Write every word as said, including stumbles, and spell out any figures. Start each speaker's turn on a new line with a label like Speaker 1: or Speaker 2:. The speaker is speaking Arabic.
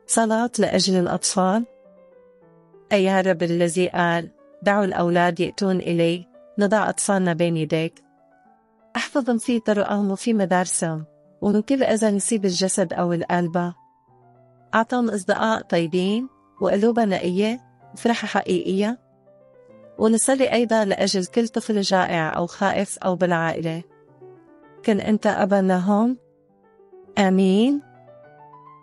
Speaker 1: صلاة لأجل الأطفال. أي يا رب الذي قال دعوا الأولاد يأتون إلي، نضع أطفالنا بين يديك. احفظهم في طرقهم وفي مدارسهم ومن كل أذى يصيب الجسد أو القلب. أعطهم أصدقاء طيبين وقلوبا نقية وفرحة حقيقية. ونصلي أيضا لأجل كل طفل جائع أو خائف أو بالعائلة. كن أنت أبا لهم. آمين.